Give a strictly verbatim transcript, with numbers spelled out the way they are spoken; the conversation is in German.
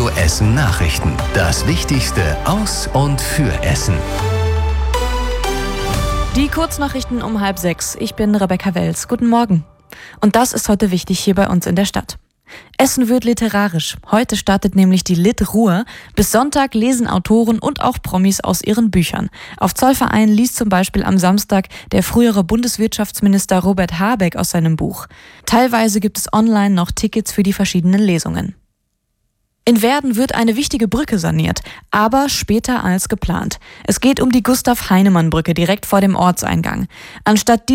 Radio Essen Nachrichten. Das Wichtigste aus und für Essen. Die Kurznachrichten um halb sechs. Ich bin Rebecca Wels. Guten Morgen. Und das ist heute wichtig hier bei uns in der Stadt. Essen wird literarisch. Heute startet nämlich die Lit-Ruhr. Bis Sonntag lesen Autoren und auch Promis aus ihren Büchern. Auf Zollverein liest zum Beispiel am Samstag der frühere Bundeswirtschaftsminister Robert Habeck aus seinem Buch. Teilweise gibt es online noch Tickets für die verschiedenen Lesungen. In Werden wird eine wichtige Brücke saniert, aber später als geplant. Es geht um die Gustav-Heinemann-Brücke direkt vor dem Ortseingang. Anstatt